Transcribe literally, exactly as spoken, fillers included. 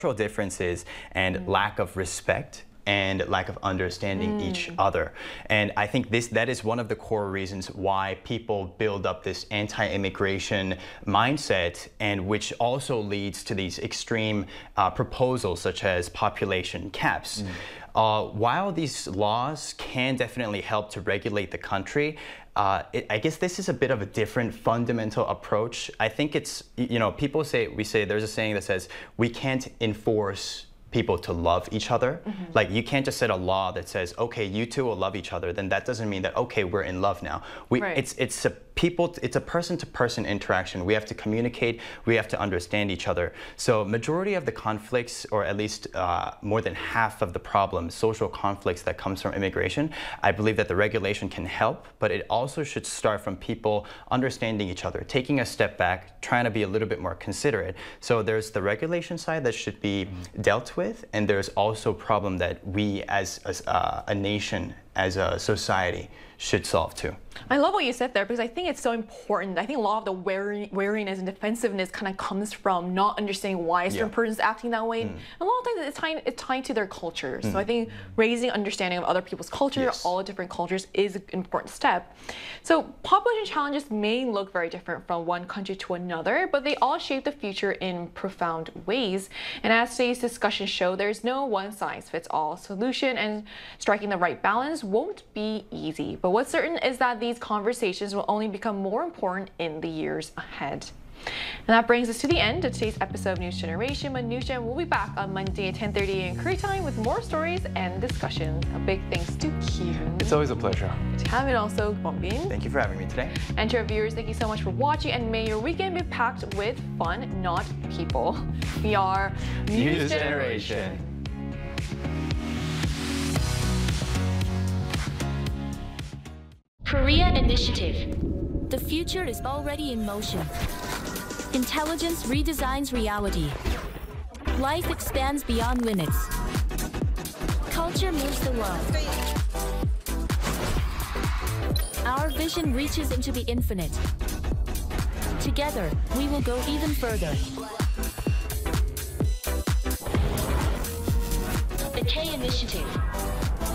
differences and mm. lack of respect and lack of understanding mm. each other. And I think this that is one of the core reasons why people build up this anti-immigration mindset, and which also leads to these extreme uh, proposals such as population caps. Mm. Uh, while these laws can definitely help to regulate the country, uh, it, I guess this is a bit of a different fundamental approach. I think it's, you know, people say, we say, there's a saying that says, we can't enforce people to love each other. Mm-hmm. Like, you can't just set a law that says, okay, you two will love each other. Then that doesn't mean that, okay, we're in love now. We, right. It's it's a people, it's a person-to-person interaction. We have to communicate. We have to understand each other. So majority of the conflicts, or at least uh, more than half of the problems, social conflicts that comes from immigration, I believe that the regulation can help, but it also should start from people understanding each other, taking a step back, trying to be a little bit more considerate. So there's the regulation side that should be mm-hmm. dealt with, and there's also a problem that we as a, uh, a nation, as a society, should solve too. I love what you said there, because I think it's so important. I think a lot of the wary, wariness and defensiveness kind of comes from not understanding why a certain yeah. person's acting that way. Mm. A lot of times it's tied, it's tied to their culture. Mm. So I think raising understanding of other people's culture, yes. all the different cultures, is an important step. So population challenges may look very different from one country to another, but they all shape the future in profound ways. And as today's discussion show, there's no one-size-fits-all solution, and striking the right balance won't be easy. But what's certain is that these conversations will only become more important in the years ahead. And that brings us to the end of today's episode of News Generation. But News Gen will be back on Monday at ten thirty a m Korea time with more stories and discussions. A big thanks to Ki-hoon. It's always a pleasure. To have it also, Kwon-bin. Thank you for having me today. And to our viewers, thank you so much for watching, and may your weekend be packed with fun, not people. We are News, News Generation. Generation. Korea Initiative. The future is already in motion. Intelligence redesigns reality. Life expands beyond limits. Culture moves the world. Our vision reaches into the infinite. Together, we will go even further. The K Initiative.